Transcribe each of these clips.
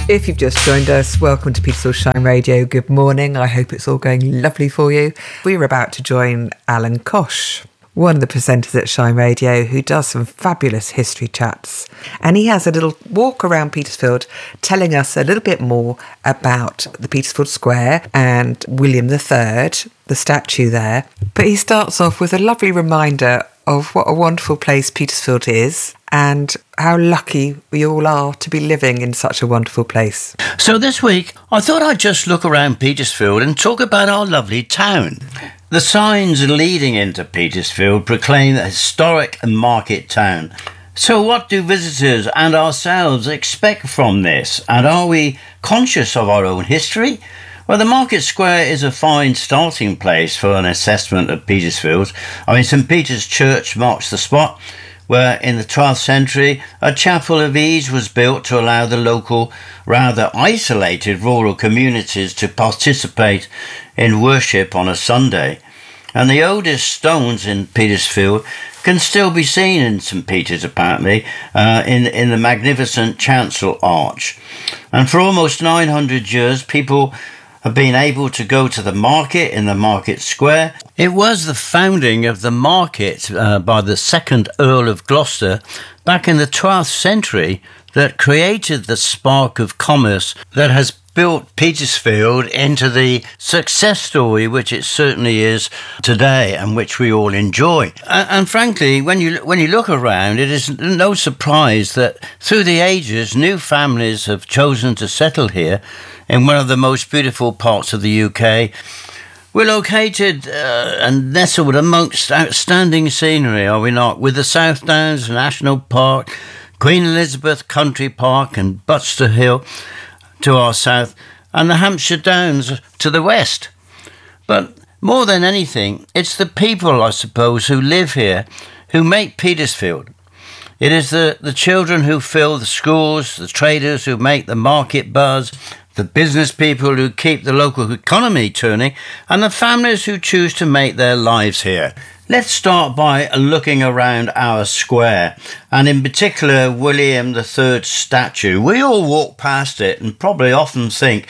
If you've just joined us, welcome to Petersfield Shine Radio. Good morning. I hope it's all going lovely for you. We're about to join Alan Kosh, one of the presenters at Shine Radio, who does some fabulous history chats. And he has a little walk around Petersfield telling us a little bit more about the Petersfield Square and William III, the statue there. But he starts off with a lovely reminder of what a wonderful place Petersfield is and how lucky we all are to be living in such a wonderful place. So this week, I thought I'd just look around Petersfield and talk about our lovely town. The signs leading into Petersfield proclaim a historic and market town. So what do visitors and ourselves expect from this? And are we conscious of our own history? Well, the Market Square is a fine starting place for an assessment of Petersfield. St Peter's Church marks the spot where in the 12th century a chapel of ease was built to allow the local, rather isolated rural communities to participate in worship on a Sunday. And the oldest stones in Petersfield can still be seen in St Peter's, apparently, in the magnificent chancel arch. And for almost 900 years, people have been able to go to the market in the Market Square. It was the founding of the market by the second Earl of Gloucester back in the 12th century that created the spark of commerce that has built Petersfield into the success story which it certainly is today and which we all enjoy. And frankly, when you look around, it is no surprise that through the ages, new families have chosen to settle here in one of the most beautiful parts of the UK. We're located and nestled amongst outstanding scenery, are we not? With the South Downs National Park, Queen Elizabeth Country Park and Butster Hill to our south, and the Hampshire Downs to the west. But more than anything, it's the people, I suppose, who live here who make Petersfield. It is the children who fill the schools, the traders who make the market buzz, the business people who keep the local economy turning, and the families who choose to make their lives here. Let's start by looking around our square, and in particular William III's statue. We all walk past it and probably often think,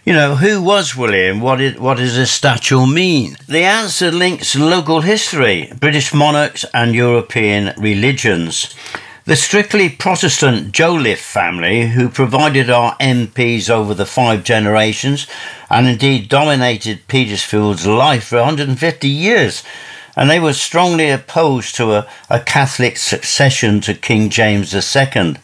who was William? What does this statue mean? The answer links local history, British monarchs and European religions. The strictly Protestant Jolliffe family, who provided our MPs over the 5 generations and indeed dominated Petersfield's life for 150 years, and they were strongly opposed to a Catholic succession to King James II.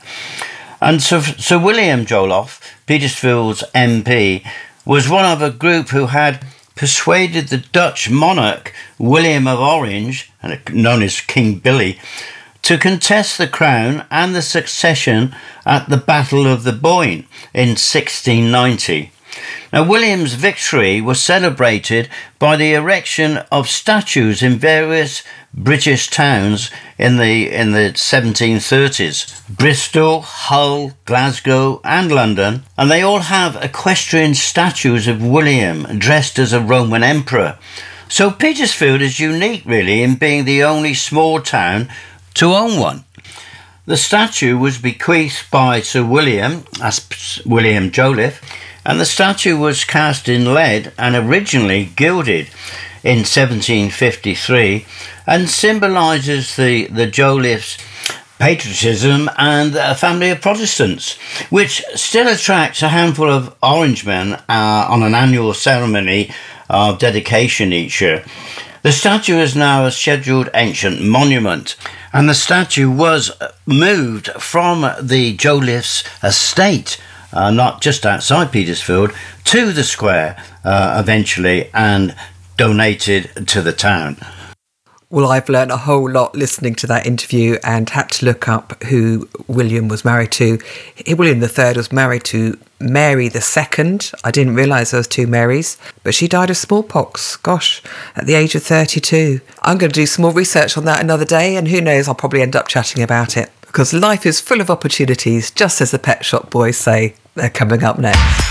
And Sir William Jolliffe, Petersfield's MP, was one of a group who had persuaded the Dutch monarch William of Orange, known as King Billy, to contest the crown and the succession at the Battle of the Boyne in 1690. Now, William's victory was celebrated by the erection of statues in various British towns in the 1730s. Bristol, Hull, Glasgow and London, and they all have equestrian statues of William dressed as a Roman emperor. So Petersfield is unique, really, in being the only small town to own one. The statue was bequeathed by Sir William, as William Jolliffe, and the statue was cast in lead and originally gilded in 1753 and symbolises the Jolliffe's patriotism and a family of Protestants, which still attracts a handful of Orangemen on an annual ceremony of dedication each year. The statue is now a scheduled ancient monument, and the statue was moved from the Jolliffe's estate, not just outside Petersfield, to the square eventually, and donated to the town. Well, I've learned a whole lot listening to that interview and had to look up who William was married to. William III was married to Mary II. I didn't realise there was 2 Marys, but she died of smallpox, at the age of 32. I'm going to do some more research on that another day, and who knows, I'll probably end up chatting about it, because life is full of opportunities, just as the Pet Shop Boys say. They're coming up next.